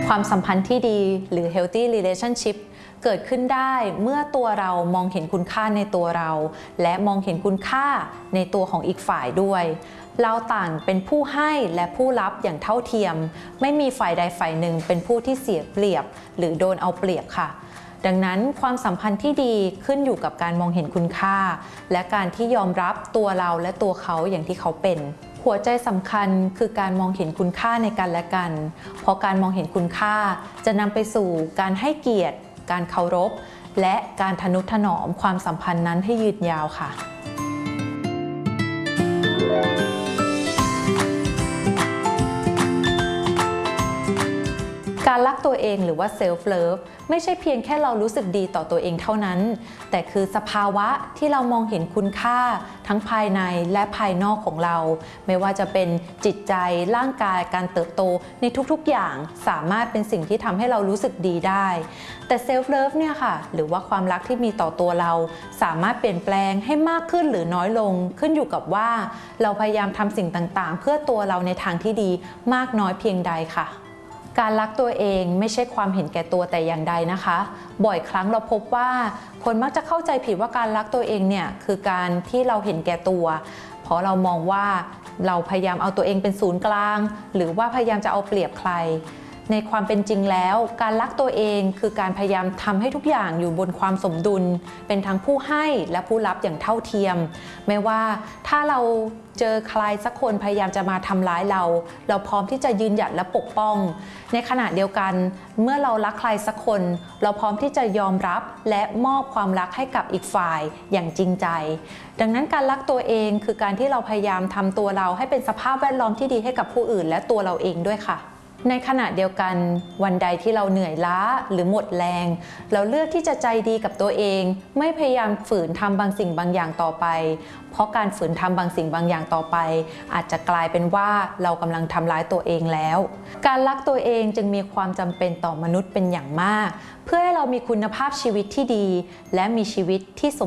ความสัมพันธ์ที่ดีหรือ healthy relationship เกิดขึ้นได้เมื่อตัวเรามองเห็นคุณค่าในตัวเราและมองเห็นคุณค่าในตัวของอีกฝ่ายด้วยเราต่างเป็นผู้ให้และผู้รับอย่างเท่าเทียมไม่มีฝ่ายใดฝ่ายหนึ่งเป็นผู้ที่เสียเปรียบหรือโดนเอาเปรียบค่ะดังนั้นความสัมพันธ์ที่ดีขึ้นอยู่กับการมองเห็นคุณค่าและการที่ยอมรับตัวเราและตัวเขาอย่างที่เขาเป็นหัวใจสำคัญคือการมองเห็นคุณค่าในกันและกันเพราะการมองเห็นคุณค่าจะนำไปสู่การให้เกียรติการเคารพและการทนุถนอมความสัมพันธ์นั้นให้ยืนยาวค่ะการรักตัวเองหรือว่า self love ไม่ใช่เพียงแค่เรารู้สึกดีต่อตัวเองเท่านั้นแต่คือสภาวะที่เรามองเห็นคุณค่าทั้งภายในและภายนอกของเราไม่ว่าจะเป็นจิตใจร่างกายการเติบโตในทุกๆอย่างสามารถเป็นสิ่งที่ทำให้เรารู้สึกดีได้แต่ self love เนี่ยค่ะหรือว่าความรักที่มีต่อตัวเราสามารถเปลี่ยนแปลงให้มากขึ้นหรือน้อยลงขึ้นอยู่กับว่าเราพยายามทำสิ่งต่างๆเพื่อตัวเราในทางที่ดีมากน้อยเพียงใดค่ะการรักตัวเองไม่ใช่ความเห็นแก่ตัวแต่อย่างใดนะคะบ่อยครั้งเราพบว่าคนมักจะเข้าใจผิดว่าการรักตัวเองเนี่ยคือการที่เราเห็นแก่ตัวเพราะเรามองว่าเราพยายามเอาตัวเองเป็นศูนย์กลางหรือว่าพยายามจะเอาเปรียบใครในความเป็นจริงแล้วการรักตัวเองคือการพยายามทำให้ทุกอย่างอยู่บนความสมดุลเป็นทั้งผู้ให้และผู้รับอย่างเท่าเทียมไม่ว่าถ้าเราเจอใครสักคนพยายามจะมาทำร้ายเราพร้อมที่จะยืนหยัดและปกป้องในขณะเดียวกันเมื่อเรารักใครสักคนเราพร้อมที่จะยอมรับและมอบความรักให้กับอีกฝ่ายอย่างจริงใจดังนั้นการรักตัวเองคือการที่เราพยายามทำตัวเราให้เป็นสภาพแวดล้อมที่ดีให้กับผู้อื่นและตัวเราเองด้วยค่ะในขณะเดียวกันวันใดที่เราเหนื่อยล้าหรือหมดแรงเราเลือกที่จะใจดีกับตัวเองไม่พยายามฝืนทำบางสิ่งบางอย่างต่อไปเพราะการฝืนทำบางสิ่งบางอย่างต่อไปอาจจะกลายเป็นว่าเรากำลังทำร้ายตัวเองแล้วการรักตัวเองจึงมีความจำเป็นต่อมนุษย์เป็นอย่างมากเพื่อให้เรามีคุณภาพชีวิตที่ดีและมีชีวิตที่สม